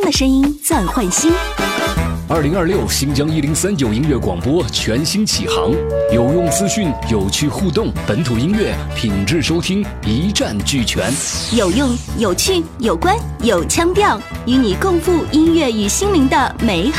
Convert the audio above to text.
的声音再焕新。 2026新疆1039音乐广播全新启航，有用资讯，有趣互动，本土音乐品质收听一站俱全， 有用、有趣、有关、有腔调，与你共赴音乐与心灵的美好